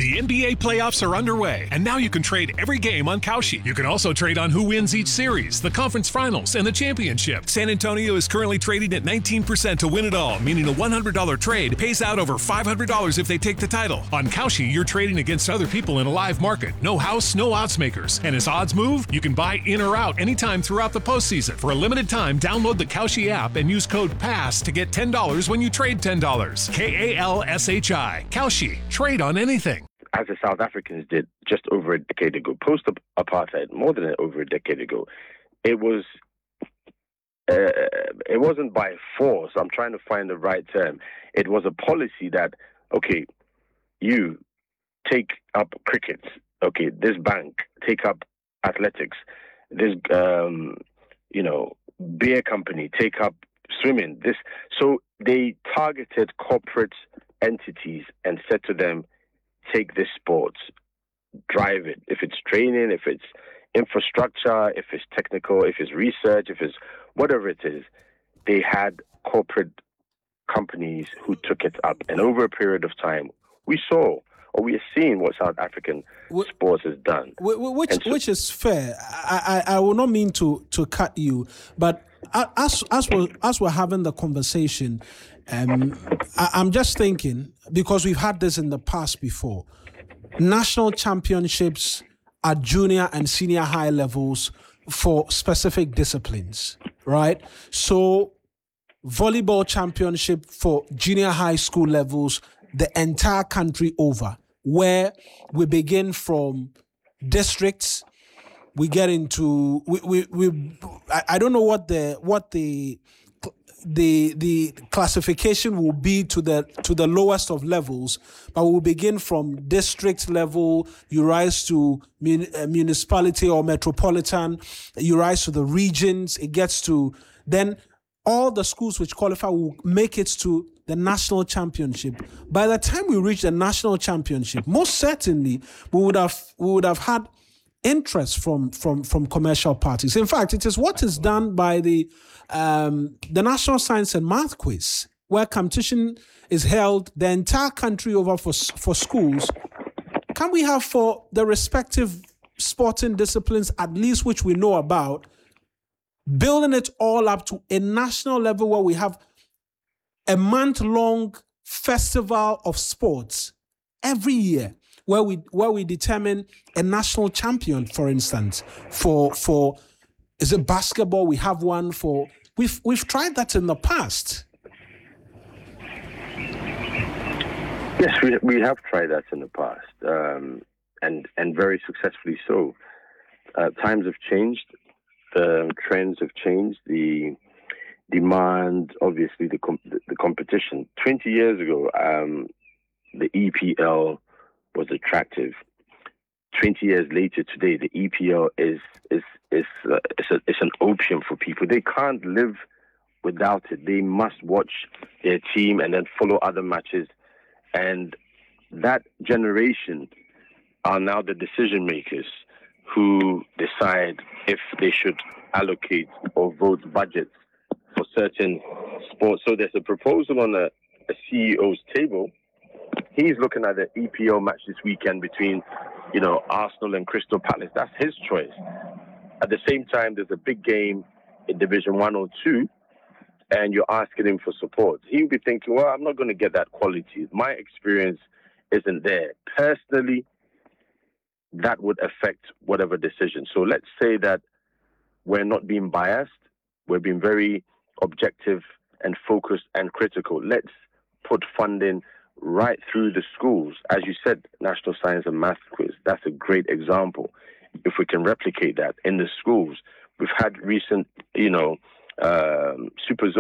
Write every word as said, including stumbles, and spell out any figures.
The N B A playoffs are underway, and now you can trade every game on Kalshi. You can also trade on who wins each series, the conference finals, and the championship. San Antonio is currently trading at nineteen percent to win it all, meaning a one hundred dollars trade pays out over five hundred dollars if they take the title. On Kalshi, you're trading against other people in a live market. No house, no odds makers. And as odds move, you can buy in or out anytime throughout the postseason. For a limited time, download the Kalshi app and use code PASS to get ten dollars when you trade ten dollars. K A L S H I. Kalshi. Trade on anything. As the South Africans did just over a decade ago, post-apartheid, more than over a decade ago, it was uh, it wasn't by force. I'm trying to find the right term. It was a policy that, okay, you take up cricket. Okay, this bank take up athletics. This um, you know beer company take up swimming. This so they targeted corporate entities and said to them, take this sport, drive it. If it's training, if it's infrastructure, if it's technical, if it's research, if it's whatever it is, they had corporate companies who took it up. And over a period of time, we saw or we are seeing what South African Wh- sports has done. Which so, which is fair. I, I, I will not mean to, to cut you, but as as we're, as we're having the conversation, um, I, I'm just thinking, because we've had this in the past before, national championships at junior and senior high levels for specific disciplines, right? So volleyball championship for junior high school levels, the entire country over, where we begin from districts, we get into we we, we I, I don't know what the what the the the classification will be to the to the lowest of levels, but we'll begin from district level, you rise to mun, uh, municipality or metropolitan, you rise to the regions, it gets to then all the schools which qualify will make it to the national championship. By the time we reach the national championship, most certainly we would have we would have had interest from from from commercial parties. In fact, it is what is done by the um, the National Science and Math Quiz, where competition is held the entire country over for for schools. Can we have for the respective sporting disciplines, at least which we know about, building it all up to a national level where we have a month-long festival of sports every year, where we where we determine a national champion, for instance, for for is it basketball? We have one for we've we've tried that in the past. Yes, we we have tried that in the past, um, and and very successfully so. Uh, times have changed, the trends have changed, the demand, obviously the com- the competition. Twenty years ago, um, the E P L was attractive. Twenty years later, today, the E P L is is is uh, it's, a, it's an opium for people. They can't live without it. They must watch their team and then follow other matches. And that generation are now the decision makers who decide if they should allocate or vote budgets for certain sports. So there's a proposal on a, a C E O's table. He's looking at the E P L match this weekend between, you know, Arsenal and Crystal Palace. That's his choice. At the same time, there's a big game in Division one or two, and you're asking him for support. He'll be thinking, well, I'm not going to get that quality. My experience isn't there. Personally, that would affect whatever decision. So let's say that we're not being biased. We're being very objective and focused and critical. Let's put funding right through the schools. As you said, National Science and Math Quiz, that's a great example. If we can replicate that in the schools, we've had recent, you know, um, super